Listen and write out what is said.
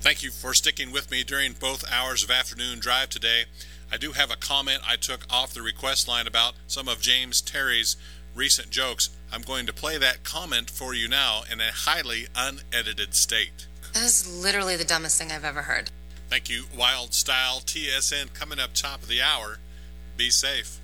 Thank you for sticking with me during both hours of afternoon drive today. I do have a comment I took off the request line about some of James Terry's recent jokes. I'm going to play that comment for you now in a highly unedited state. That is literally the dumbest thing I've ever heard. Thank you, Wild Style TSN, coming up top of the hour. Be safe.